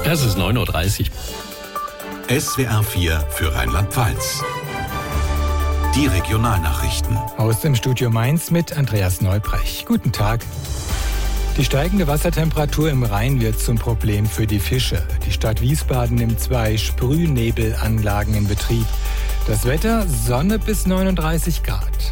Es ist 9:30 Uhr. SWR 4 für Rheinland-Pfalz. Die Regionalnachrichten. Aus dem Studio Mainz mit Andreas Neubrech. Guten Tag. Die steigende Wassertemperatur im Rhein wird zum Problem für die Fische. Die Stadt Wiesbaden nimmt 2 Sprühnebelanlagen in Betrieb. Das Wetter: Sonne bis 39 Grad.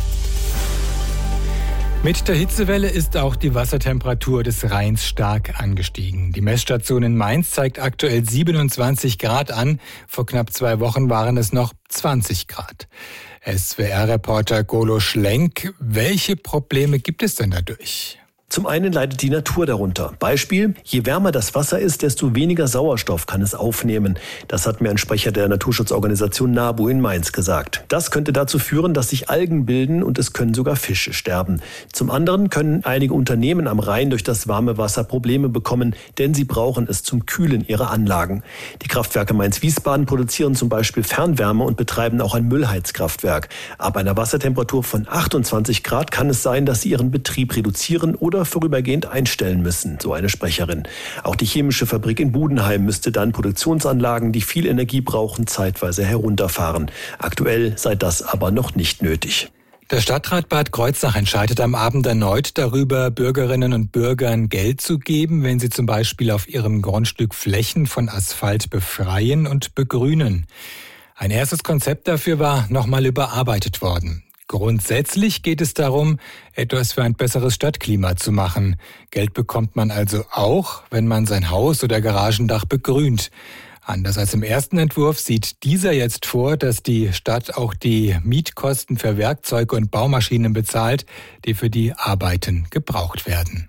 Mit der Hitzewelle ist auch die Wassertemperatur des Rheins stark angestiegen. Die Messstation in Mainz zeigt aktuell 27 Grad an. Vor knapp 2 Wochen waren es noch 20 Grad. SWR-Reporter Golo Schlenk, welche Probleme gibt es denn dadurch? Zum einen leidet die Natur darunter. Beispiel: Je wärmer das Wasser ist, desto weniger Sauerstoff kann es aufnehmen. Das hat mir ein Sprecher der Naturschutzorganisation NABU in Mainz gesagt. Das könnte dazu führen, dass sich Algen bilden und es können sogar Fische sterben. Zum anderen können einige Unternehmen am Rhein durch das warme Wasser Probleme bekommen, denn sie brauchen es zum Kühlen ihrer Anlagen. Die Kraftwerke Mainz-Wiesbaden produzieren zum Beispiel Fernwärme und betreiben auch ein Müllheizkraftwerk. Ab einer Wassertemperatur von 28 Grad kann es sein, dass sie ihren Betrieb reduzieren oder vorübergehend einstellen müssen, so eine Sprecherin. Auch die chemische Fabrik in Budenheim müsste dann Produktionsanlagen, die viel Energie brauchen, zeitweise herunterfahren. Aktuell sei das aber noch nicht nötig. Der Stadtrat Bad Kreuznach entscheidet am Abend erneut darüber, Bürgerinnen und Bürgern Geld zu geben, wenn sie zum Beispiel auf ihrem Grundstück Flächen von Asphalt befreien und begrünen. Ein erstes Konzept dafür war nochmal überarbeitet worden. Grundsätzlich geht es darum, etwas für ein besseres Stadtklima zu machen. Geld bekommt man also auch, wenn man sein Haus oder Garagendach begrünt. Anders als im ersten Entwurf sieht dieser jetzt vor, dass die Stadt auch die Mietkosten für Werkzeuge und Baumaschinen bezahlt, die für die Arbeiten gebraucht werden.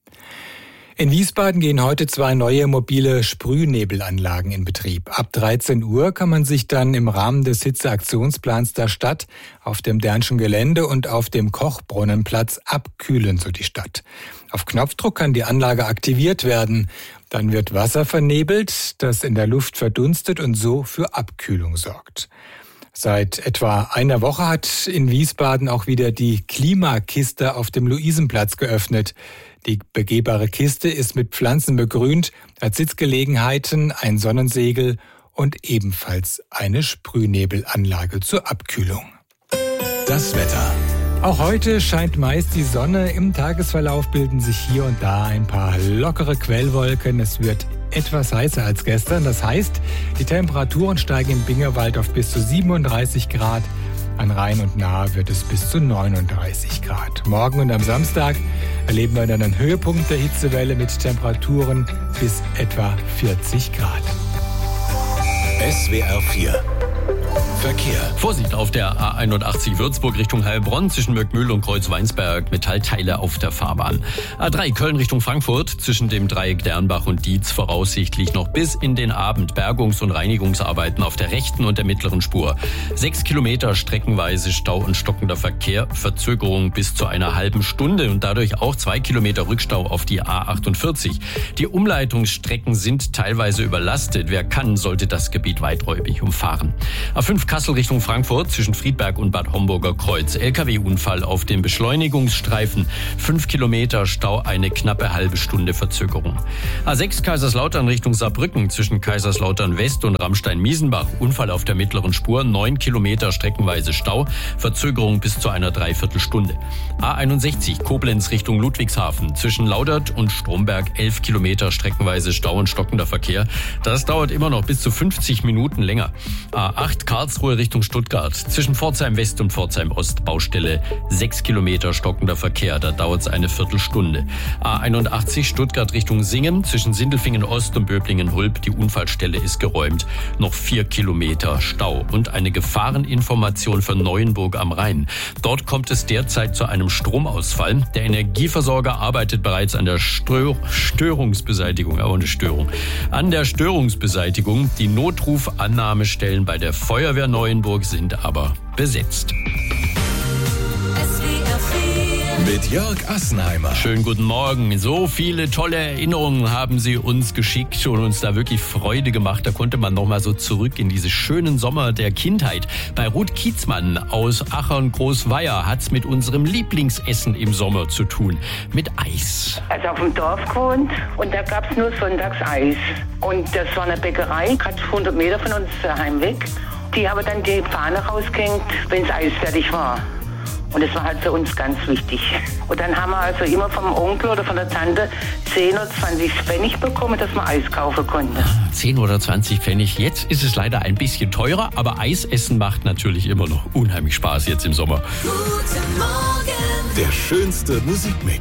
In Wiesbaden gehen heute 2 neue mobile Sprühnebelanlagen in Betrieb. Ab 13 Uhr kann man sich dann im Rahmen des Hitzeaktionsplans der Stadt auf dem Dernschen Gelände und auf dem Kochbrunnenplatz abkühlen, so die Stadt. Auf Knopfdruck kann die Anlage aktiviert werden. Dann wird Wasser vernebelt, das in der Luft verdunstet und so für Abkühlung sorgt. Seit etwa einer Woche hat in Wiesbaden auch wieder die Klimakiste auf dem Luisenplatz geöffnet. Die begehbare Kiste ist mit Pflanzen begrünt, hat Sitzgelegenheiten, ein Sonnensegel und ebenfalls eine Sprühnebelanlage zur Abkühlung. Das Wetter. Auch heute scheint meist die Sonne. Im Tagesverlauf bilden sich hier und da ein paar lockere Quellwolken. Es wird etwas heißer als gestern. Das heißt, die Temperaturen steigen im Bingerwald auf bis zu 37 Grad. An Rhein und Nahe wird es bis zu 39 Grad. Morgen und am Samstag erleben wir dann einen Höhepunkt der Hitzewelle mit Temperaturen bis etwa 40 Grad. SWR 4 Verkehr. Vorsicht auf der A81 Würzburg Richtung Heilbronn zwischen Möckmühl und Kreuzweinsberg. Metallteile auf der Fahrbahn. A3 Köln Richtung Frankfurt zwischen dem Dreieck Dernbach und Dietz voraussichtlich noch bis in den Abend Bergungs- und Reinigungsarbeiten auf der rechten und der mittleren Spur. 6 Kilometer streckenweise Stau und stockender Verkehr. Verzögerung bis zu einer halben Stunde und dadurch auch 2 Kilometer Rückstau auf die A48. Die Umleitungsstrecken sind teilweise überlastet. Wer kann, sollte das Gebiet weiträumig umfahren. A5 Kassel Richtung Frankfurt zwischen Friedberg und Bad Homburger Kreuz. LKW-Unfall auf dem Beschleunigungsstreifen. 5 Kilometer Stau, eine knappe halbe Stunde Verzögerung. A6 Kaiserslautern Richtung Saarbrücken zwischen Kaiserslautern West und Ramstein-Miesenbach. Unfall auf der mittleren Spur. 9 Kilometer streckenweise Stau. Verzögerung bis zu einer Dreiviertelstunde. A61 Koblenz Richtung Ludwigshafen zwischen Laudert und Stromberg. 11 Kilometer streckenweise Stau und stockender Verkehr. Das dauert immer noch bis zu 50 Minuten länger. A8 Karlsruhe Richtung Stuttgart. Zwischen Pforzheim West und Pforzheim Ost Baustelle. 6 Kilometer stockender Verkehr. Da dauert es eine Viertelstunde. A81 Stuttgart Richtung Singen. Zwischen Sindelfingen Ost und Böblingen-Hulb. Die Unfallstelle ist geräumt. Noch 4 Kilometer Stau. Und eine Gefahreninformation für Neuenburg am Rhein. Dort kommt es derzeit zu einem Stromausfall. Der Energieversorger arbeitet bereits an der Störungsbeseitigung. Aber eine Störung. An der Störungsbeseitigung. Die Notrufannahmestellen bei der Feuerwehr Neuenburg sind aber besetzt. Mit mit Jörg Assenheimer. Schönen guten Morgen. So viele tolle Erinnerungen haben Sie uns geschickt und uns da wirklich Freude gemacht. Da konnte man nochmal so zurück in diese schönen Sommer der Kindheit. Bei Ruth Kiezmann aus Achern-Großweier hat's mit unserem Lieblingsessen im Sommer zu tun. Mit Eis. Also auf dem Dorf gewohnt und da gab's nur sonntags Eis. Und das war eine Bäckerei, gerade 100 Meter von uns daheim weg. Die haben dann die Fahne rausgehängt, wenn das Eis fertig war. Und das war halt für uns ganz wichtig. Und dann haben wir also immer vom Onkel oder von der Tante 10 oder 20 Pfennig bekommen, dass man Eis kaufen konnte. 10 oder 20 Pfennig. Jetzt ist es leider ein bisschen teurer, aber Eisessen macht natürlich immer noch unheimlich Spaß jetzt im Sommer. Guten Morgen. Der schönste Musikmix.